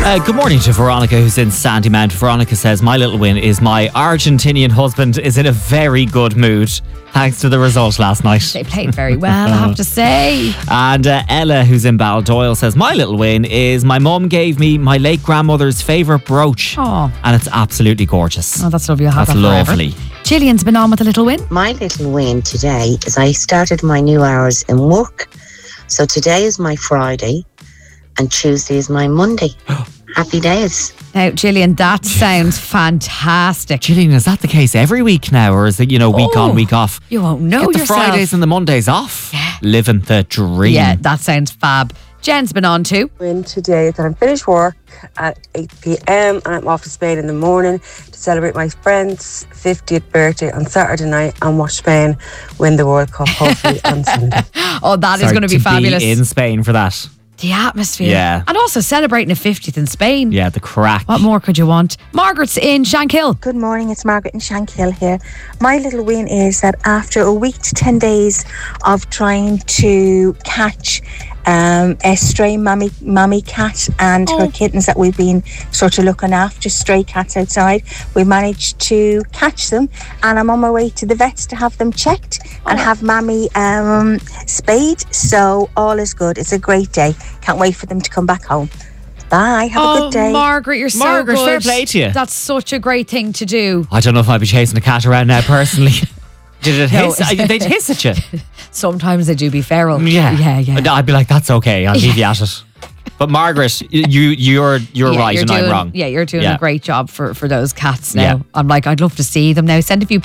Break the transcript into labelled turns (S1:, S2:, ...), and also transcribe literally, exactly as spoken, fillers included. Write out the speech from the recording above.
S1: Uh, good morning to Veronica, who's in Sandymount. Veronica says, my little win is my Argentinian husband is in a very good mood, thanks to the result last night.
S2: They played very well, I have to say.
S1: And uh, Ella, who's in Baldoyle, says, my little win is my mum gave me my late grandmother's favourite brooch.
S2: Oh.
S1: And it's absolutely gorgeous.
S2: Oh, that's lovely. I'll have
S1: That's
S2: that forever.
S1: lovely.
S2: Gillian's been on with a little win.
S3: My little win today is I started my new hours in work. So today is my Friday and Tuesday is my Monday. Happy days.
S2: Now, Gillian, that sounds fantastic.
S1: Gillian, is that the case every week now, or is it, you know, week
S2: Oh,
S1: on, week off?
S2: You won't know
S1: Get the
S2: yourself.
S1: Fridays and the Mondays off.
S2: Yeah.
S1: Living the dream.
S2: Yeah, that sounds fab. Jen's been on too.
S4: Win today that I'm finished work at eight p.m. and I'm off to Spain in the morning to celebrate my friend's fiftieth birthday on Saturday night and watch Spain win the World Cup hopefully on Sunday.
S2: Oh, that is
S1: Sorry,
S2: going to be fabulous.
S1: Be in Spain for that.
S2: The atmosphere.
S1: Yeah.
S2: And also celebrating a fiftieth in Spain.
S1: Yeah, the crack.
S2: What more could you want? Margaret's in Shankill.
S5: Good morning, it's Margaret in Shankill here. My little win is that after a week to ten days of trying to catch um, a stray mummy, mummy cat and
S2: Oh.
S5: her kittens that we've been sort of looking after, stray cats outside, we managed to catch them, and I'm on my way to the vets to have them checked and have Mammy um, spayed, so all is good. It's a great day. Can't wait for them to come back home. Bye, have
S2: oh,
S5: a good day.
S2: Margaret, you're so
S1: Margaret,
S2: good.
S1: fair play to you.
S2: That's such a great thing to do.
S1: I don't know if I'd be chasing a cat around now personally. Did it
S2: No.
S1: hiss? I- They'd hiss at you.
S2: Sometimes they do be feral.
S1: Yeah.
S2: Yeah, yeah.
S1: I'd be like, that's okay. I'll leave you at it. But Margaret, you, you're you're
S2: Yeah,
S1: right
S2: you're
S1: and
S2: doing,
S1: I'm wrong.
S2: Yeah, you're doing
S1: Yeah.
S2: a great job for, for those cats now.
S1: Yeah.
S2: I'm like, I'd love to see them now. Send a few